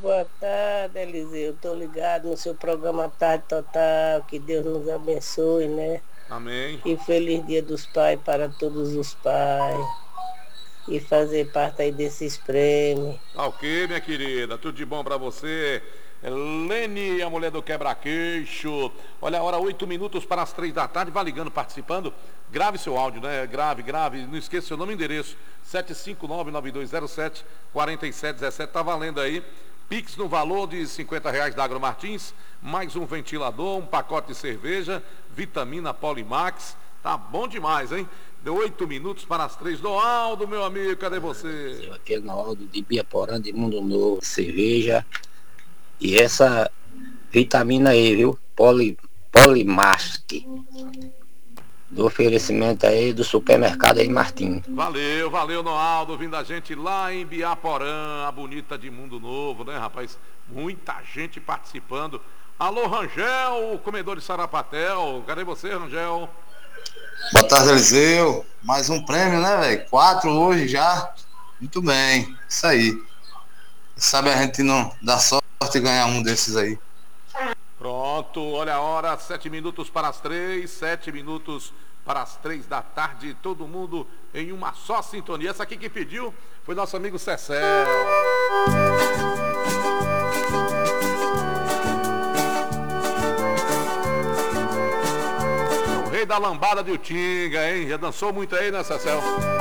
Boa tarde, Eliseu. Tô ligado no seu programa Tarde Total. Que Deus nos abençoe, né? Amém. E feliz Dia dos Pais para todos os pais. E fazer parte aí desses prêmios. Tá ok, minha querida. Tudo de bom pra você. Lene, a mulher do quebra-queixo. Olha a hora, 8 minutos para as 3 da tarde. Vá ligando, participando. Grave seu áudio, né? Grave. Não esqueça seu nome e endereço. 759-9207-4717. Tá valendo aí. Pix no valor de R$ 50 da Agro Martins. Mais um ventilador, um pacote de cerveja, vitamina Polimax. Tá bom demais, hein? Deu 8 minutos para as 3. Noaldo, meu amigo, cadê você? Aquele Noaldo de Biaporã, de Mundo Novo, cerveja. E essa vitamina aí, viu? Polimask. Do oferecimento aí do supermercado aí, Martim. Valeu, Noaldo, vindo a gente lá em Biaporã, a bonita de Mundo Novo, né, rapaz? Muita gente participando. Alô, Rangel, comedor de Sarapatel. Cadê você, Rangel? Boa tarde, Eliseu. Mais um prêmio, né, velho? 4 hoje já. Muito bem. Isso aí. Sabe a gente não dá sorte de ganhar um desses aí. Pronto, olha a hora, 7 minutos para as 3, 7 minutos para as 3 da tarde, todo mundo em uma só sintonia. Essa aqui que pediu foi nosso amigo Cecel. O rei da lambada de Utinga, hein? Já dançou muito aí, né, Cecel?